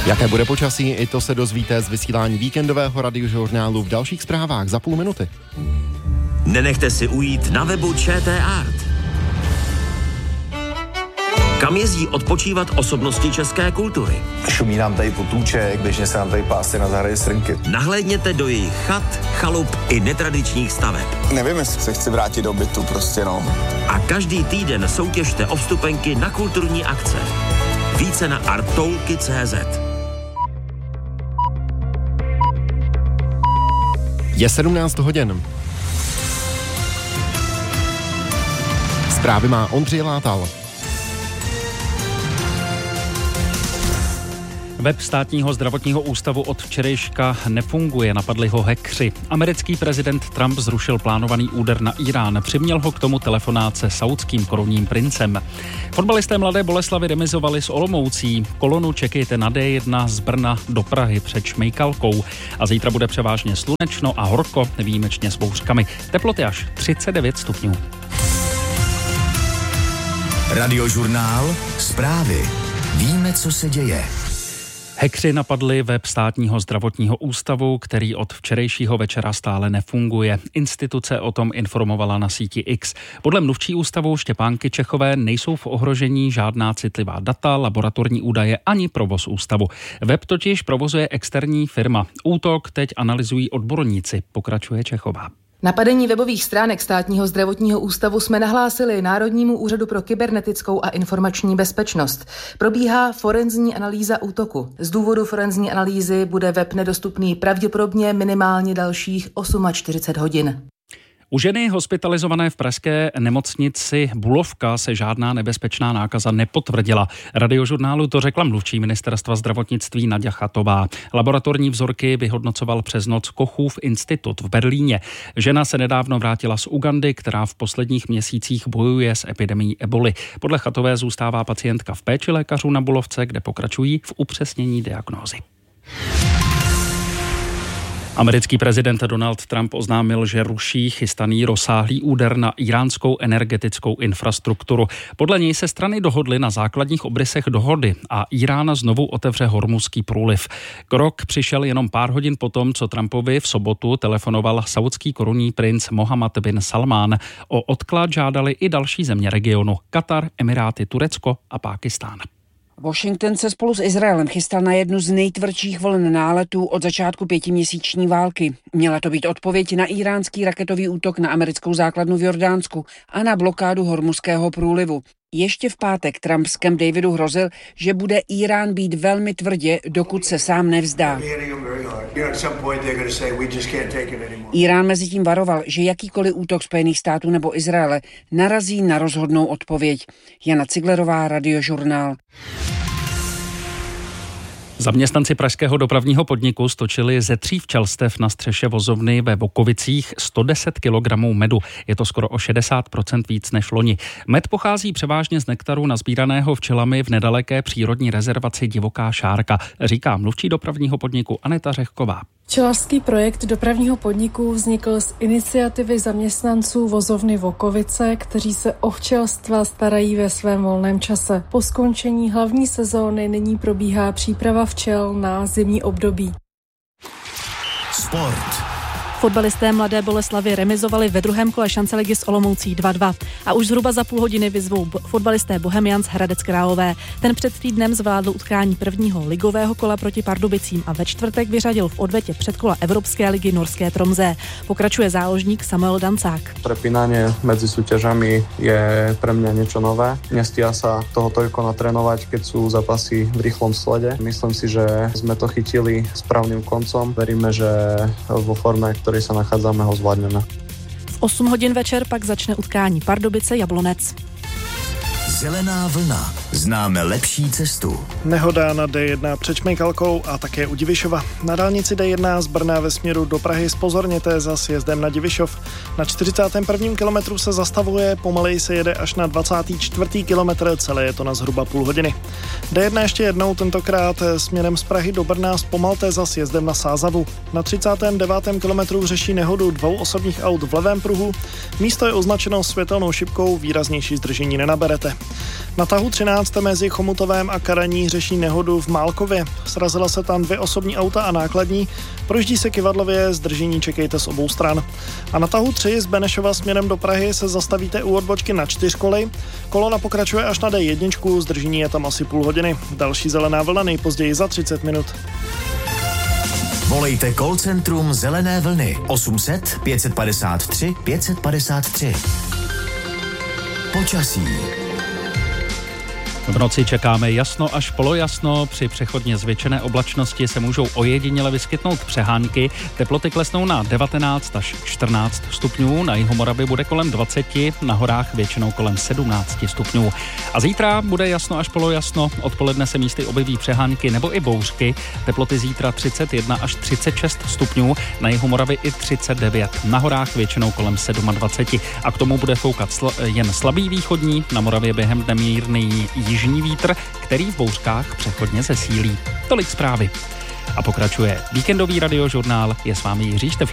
Jaké bude počasí, i to se dozvíte z vysílání víkendového radiožurnálu v dalších zprávách za půl minuty. Nenechte si ujít na webu ČT Art. Kam jezdí odpočívat osobnosti české kultury? Šumí nám tady potůček, běžně se nám tady pásy na zahradě srnky. Nahlédněte do jejich chat, chalup i netradičních staveb. Nevím, jestli se chci vrátit do bytu, prostě no. A každý týden soutěžte o vstupenky na kulturní akce. Více na arttoulky.cz. Je 17 hodin. Zprávy má Ondřej Látal. Web státního zdravotního ústavu od včerejška nefunguje, napadli ho hackři. Americký prezident Trump zrušil plánovaný úder na Irán, přiměl ho k tomu telefonát se saudským korunním princem. Fotbalisté Mladé Boleslavi remizovali s Olomoucí. Kolonu čekejte na D1 z Brna do Prahy před Šmejkalkou. A zítra bude převážně slunečno a horko, výjimečně s bouřkami. Teploty až 39 stupňů. Radiožurnál, zprávy. Víme, co se děje. Hackři napadli web státního zdravotního ústavu, který od včerejšího večera stále nefunguje. Instituce o tom informovala na síti X. Podle mluvčí ústavu Štěpánky Čechové nejsou v ohrožení žádná citlivá data, laboratorní údaje ani provoz ústavu. Web totiž provozuje externí firma. Útok teď analyzují odborníci, pokračuje Čechová. Napadení webových stránek státního zdravotního ústavu jsme nahlásili Národnímu úřadu pro kybernetickou a informační bezpečnost. Probíhá forenzní analýza útoku. Z důvodu forenzní analýzy bude web nedostupný pravděpodobně minimálně dalších 48 hodin. U ženy hospitalizované v pražské nemocnici Bulovka se žádná nebezpečná nákaza nepotvrdila. Radiožurnálu to řekla mluvčí ministerstva zdravotnictví Naďa Chatová. Laboratorní vzorky vyhodnocoval přes noc Kochův institut v Berlíně. Žena se nedávno vrátila z Ugandy, která v posledních měsících bojuje s epidemií eboli. Podle Chatové zůstává pacientka v péči lékařů na Bulovce, kde pokračují v upřesnění diagnózy. Americký prezident Donald Trump oznámil, že ruší chystaný rozsáhlý úder na iránskou energetickou infrastrukturu. Podle něj se strany dohodly na základních obrysech dohody a Irán znovu otevře Hormuzský průliv. Krok přišel jenom pár hodin potom, co Trumpovi v sobotu telefonoval saudský korunní princ Mohammed bin Salmán. O odklad žádali i další země regionu: Katar, Emiráty, Turecko a Pákistán. Washington se spolu s Izraelem chystal na jednu z nejtvrdších vln náletů od začátku 5měsíční války. Měla to být odpověď na iránský raketový útok na americkou základnu v Jordánsku a na blokádu Hormuzského průlivu. Ještě v pátek Trump z Camp Davidu hrozil, že bude Irán bít velmi tvrdě, dokud se sám nevzdá. Irán mezitím varoval, že jakýkoliv útok Spojených států nebo Izraele narazí na rozhodnou odpověď. Jana Ciglerová, Radiožurnál. Zaměstnanci pražského dopravního podniku stočili ze 3 včelstev na střeše vozovny ve Vokovicích 110 kg medu. Je to skoro o 60% víc než loni. Med pochází převážně z nektaru nazbíraného včelami v nedaleké přírodní rezervaci Divoká Šárka, říká mluvčí dopravního podniku Aneta Řehková. Včelařský projekt dopravního podniku vznikl z iniciativy zaměstnanců vozovny Vokovice, kteří se o včelstva starají ve svém volném čase. Po skončení hlavní sezóny nyní probíhá příprava včel na zimní období. Sport. Fotbalisté Mladé Boleslavy remizovali ve druhém kole šanceligy s Olomoucí 2-2 a už zhruba za půl hodiny vyzvou fotbalisté Bohemians Hradec Králové. Ten před týdnem zvládl utkání prvního ligového kola proti Pardubicím a ve čtvrtek vyřadil v odvetě předkola Evropské ligy Norské Tromsø. Pokračuje záložník Samuel Dancák. Prepínanie medzi súťažami je pre mňa niečo nové. Nestíha sa toho toľko natrénovať, keď sú zápasy v rýchlom slede. Myslím si, že sme to chytili správnym koncom. Veríme, že vo forme, ktorej sa nachádzame, ho zvládneme. V 8 hodin večer pak začne utkání Pardubice Jablonec. Zelená vlna. Známe lepší cestu. Nehoda na D1 před Šmejkalkou a také u Divišova. Na dálnici D1 z Brna ve směru do Prahy zpozorněte za sjezdem na Divišov. Na 41. kilometru se zastavuje, pomaleji se jede až na 24. kilometr, celé je to na zhruba půl hodiny. D1 ještě jednou, tentokrát směrem z Prahy do Brna zpomalte za sjezdem na Sázavu. Na 39. kilometru řeší nehodu 2 osobních aut v levém pruhu. Místo je označeno světelnou šipkou, výraznější zdržení nenaberete. Na tahu 13 mezi Chomutovém a Karaní řeší nehodu v Málkově. Srazila se tam 2 osobní auta a nákladní. Projíždí se Kyvadlově, zdržení čekejte z obou stran. A na tahu 3 z Benešova směrem do Prahy se zastavíte u odbočky na 4kolej. Kolona pokračuje až na D1, zdržení je tam asi půl hodiny. Další zelená vlna nejpozději za 30 minut. Volejte call centrum Zelené vlny 800 553 553. Počasí. V noci čekáme jasno až polojasno, při přechodně zvětšené oblačnosti se můžou ojediněle vyskytnout přehánky, teploty klesnou na 19 až 14 stupňů, na jihu Moravy bude kolem 20, na horách většinou kolem 17 stupňů. A zítra bude jasno až polojasno, odpoledne se místy objeví přehánky nebo i bouřky, teploty zítra 31 až 36 stupňů, na jihu Moravy i 39, na horách většinou kolem 27 a k tomu bude foukat jen slabý východní, na Moravě během dne mírný jižní vítr, který v bouřkách přechodně zesílí. Tolik zprávy. A pokračuje víkendový radiožurnál, je s vámi Jiří Štefl.